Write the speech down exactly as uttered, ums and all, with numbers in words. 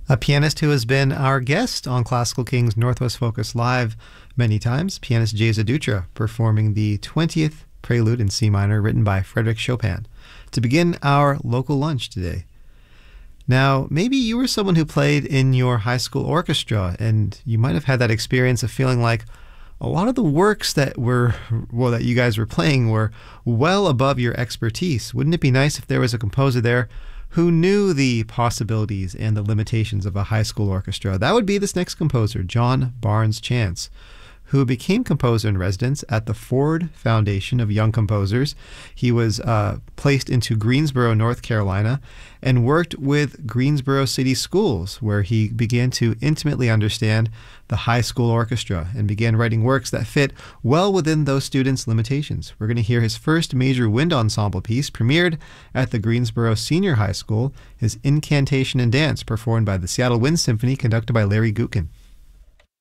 A pianist who has been our guest on Classical Kings Northwest Focus Live many times, pianist Geza Dutra, performing the twentieth Prelude in C minor written by Frédéric Chopin to begin our local lunch today. Now, maybe you were someone who played in your high school orchestra, and you might have had that experience of feeling like a lot of the works that were, well, that you guys were playing were well above your expertise. Wouldn't it be nice if there was a composer there who knew the possibilities and the limitations of a high school orchestra? That would be this next composer, John Barnes Chance, who became composer in residence at the Ford Foundation of Young Composers. He was uh, placed into Greensboro, North Carolina, and worked with Greensboro City Schools, where he began to intimately understand the high school orchestra and began writing works that fit well within those students' limitations. We're going to hear his first major wind ensemble piece, premiered at the Greensboro Senior High School, his Incantation and Dance, performed by the Seattle Wind Symphony, conducted by Larry Gutkin.